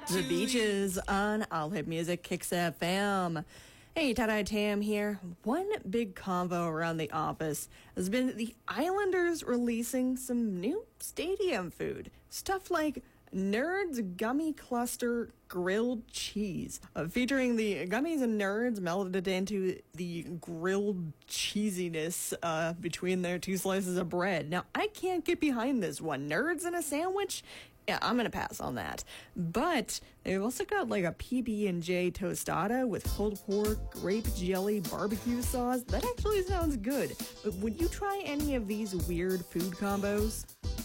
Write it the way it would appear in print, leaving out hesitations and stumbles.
The Beaches on All Hit Music Kicks FM. Hey, Tie-Dye Tam here. One big convo around the office has been the Islanders releasing some new stadium food. Stuff like Nerds Gummy Cluster Grilled Cheese, featuring the gummies and nerds melted into the grilled cheesiness between their two slices of bread. Now, I can't get behind this one. Nerds in a sandwich? Yeah, I'm going to pass on that. But they've also got like a PB&J tostada with pulled pork, grape jelly, barbecue sauce. That actually sounds good. But would you try any of these weird food combos?